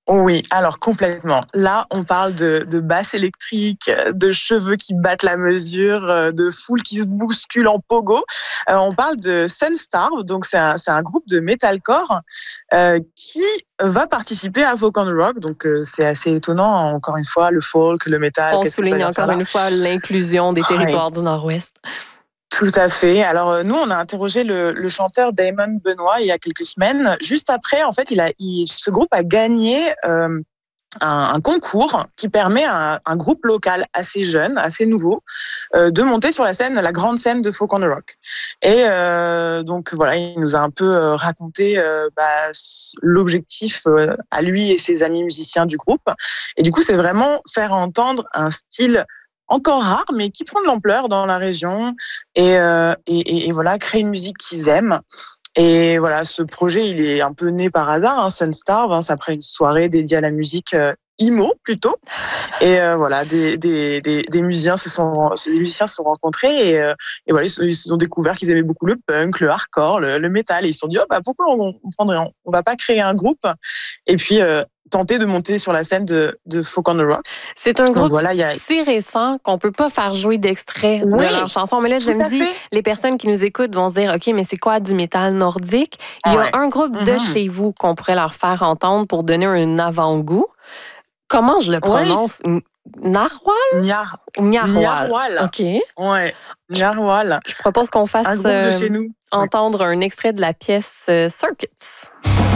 Oui, alors complètement. Là, on parle de basse électrique, de cheveux qui battent la mesure, de foule qui se bouscule en pogo. On parle de Sunstar, donc c'est un groupe de metalcore qui va participer à Folk on the Rock. Donc c'est assez étonnant, encore une fois, le folk, le metal, On qu'est-ce que ça souligne vient faire encore là? une fois l'inclusion des Oui, territoires du Nord-Ouest. tout à fait. Alors nous, on a interrogé le chanteur Damon Benoît il y a quelques semaines. Juste après, en fait, ce groupe a gagné un concours qui permet à un groupe local assez jeune, assez nouveau, de monter sur la grande scène de Folk on the Rock. Et donc voilà, il nous a un peu raconté l'objectif à lui et ses amis musiciens du groupe. Et du coup, c'est vraiment faire entendre un style encore rare, mais qui prend de l'ampleur dans la région et voilà, créer une musique qu'ils aiment. Et voilà, ce projet, il est un peu né par hasard, hein, Sunstar, c'est après une soirée dédiée à la musique emo plutôt. Et voilà, des musiciens se sont rencontrés et voilà, ils se sont découverts qu'ils aimaient beaucoup le punk, le hardcore, le métal. Et ils se sont dit, oh, bah, pourquoi on va pas créer un groupe et puis tenter de monter sur la scène de Folk on the Rock. C'est un Donc groupe voilà, si récent qu'on peut pas faire jouer d'extrait de oui, leurs chansons. Mais là, je tout me à dis, fait. les personnes qui nous écoutent vont se dire, OK, mais c'est quoi du métal nordique? Il y a Ouais. un groupe de Mhm. chez vous qu'on pourrait leur faire entendre pour donner un avant-goût. Comment je le Ouais, prononce? Narwhal? Nyarwhal. Niarwal. OK. Ouais, Je, Niarwal. je propose qu'on Un fasse groupe de chez nous. Ouais. entendre un extrait de la pièce Circuits.